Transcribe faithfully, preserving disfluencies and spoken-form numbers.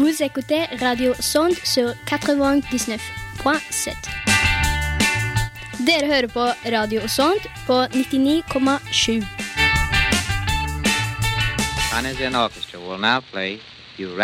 Vous écoutez Radio Sonde sur quatre-vingt-dix-neuf point sept. Dere hører på Radio Sonde på nittini komma sju. Chinese Orchestra will now play You